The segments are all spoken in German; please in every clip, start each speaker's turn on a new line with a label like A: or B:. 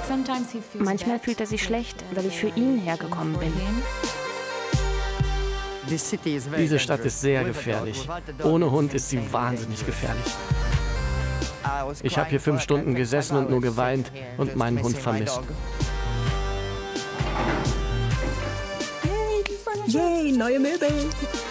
A: Manchmal fühlt er sich schlecht, weil ich für ihn hergekommen bin.
B: Diese Stadt ist sehr gefährlich. Ohne Hund ist sie wahnsinnig gefährlich. Ich habe hier 5 Stunden gesessen und nur geweint und meinen Hund vermisst.
C: Yay, neue Möbel!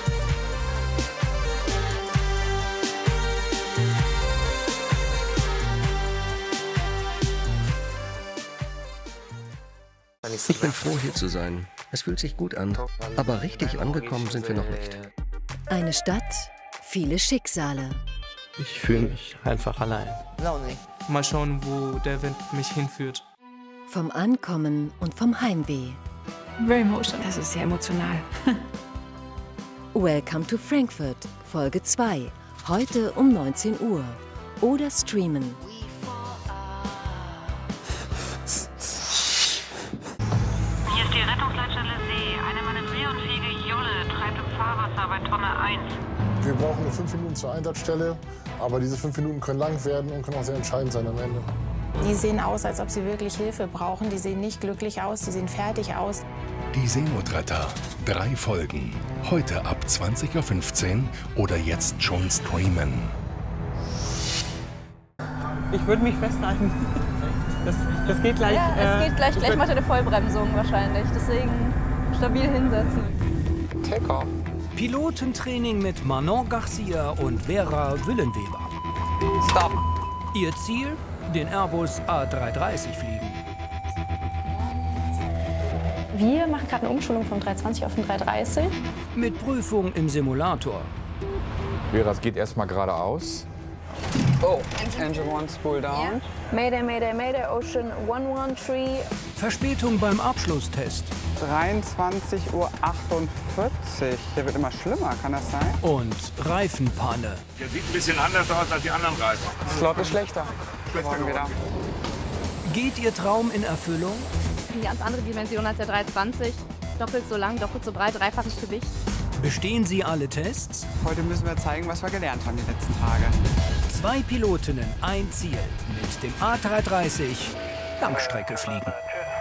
D: Ich bin froh, hier zu sein. Es fühlt sich gut an. Aber richtig angekommen sind wir noch nicht.
E: Eine Stadt, viele Schicksale.
B: Ich fühle mich einfach allein.
F: Mal schauen, wo der Wind mich hinführt.
E: Vom Ankommen und vom Heimweh.
A: Das ist sehr emotional.
E: Welcome to Frankfurt, Folge 2. Heute um 19 Uhr. Oder streamen.
G: Hier ist die Rettungsleitstelle See. Eine manövrierunfähige Jolle treibt im Fahrwasser bei Tonne 1.
H: Wir brauchen nur 5 Minuten zur Einsatzstelle, aber diese 5 Minuten können lang werden und können auch sehr entscheidend sein am Ende.
I: Die sehen aus, als ob sie wirklich Hilfe brauchen. Die sehen nicht glücklich aus, die sehen fertig aus.
J: Die Seenotretter. 3 Folgen. Heute ab 20:15 Uhr oder jetzt schon streamen.
F: Ich würde mich festhalten. Das geht gleich.
K: Ja, es geht gleich. Gleich macht er eine Vollbremsung wahrscheinlich. Deswegen stabil hinsetzen.
F: Take-off.
L: Pilotentraining mit Manon Garcia und Vera Willenweber.
F: Stop.
L: Ihr Ziel? Den Airbus A330 fliegen.
K: Wir machen gerade eine Umschulung vom 320 auf den 330.
L: Mit Prüfung im Simulator.
M: Vera, es geht erstmal geradeaus.
F: Oh, Engine 1, spool down.
K: Mayday, Mayday, Mayday, Ocean 113.
L: Verspätung beim Abschlusstest.
F: 23:48 Uhr. Der wird immer schlimmer, kann das sein?
L: Und Reifenpanne.
N: Der sieht ein bisschen anders aus als die anderen Reifen.
F: Slot ist schlechter. Wieder.
L: Geht Ihr Traum in Erfüllung?
K: Eine ganz andere Dimension als der 320. Doppelt so lang, doppelt so breit, dreifaches Gewicht.
L: Bestehen Sie alle Tests?
F: Heute müssen wir zeigen, was wir gelernt haben die letzten Tage.
L: 2 Pilotinnen, ein Ziel. Mit dem A330 Langstrecke fliegen.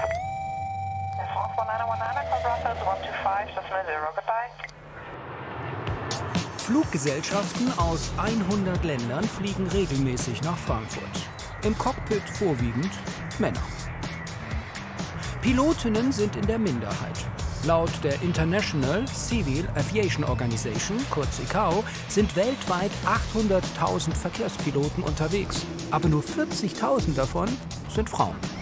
L: Fluggesellschaften aus 100 Ländern fliegen regelmäßig nach Frankfurt. Im Cockpit vorwiegend Männer. Pilotinnen sind in der Minderheit. Laut der International Civil Aviation Organization, kurz ICAO, sind weltweit 800.000 Verkehrspiloten unterwegs. Aber nur 40.000 davon sind Frauen.